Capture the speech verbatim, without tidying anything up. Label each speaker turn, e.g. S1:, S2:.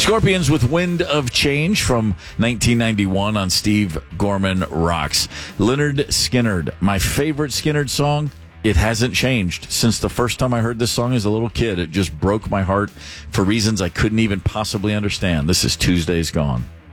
S1: Scorpions with Wind of Change from nineteen ninety-one on Steve Gorman Rocks. Leonard Skinner, my favorite Skinner song. It hasn't changed since the first time I heard this song as a little kid. It just broke my heart for reasons I couldn't even possibly understand. This is Tuesday's Gone.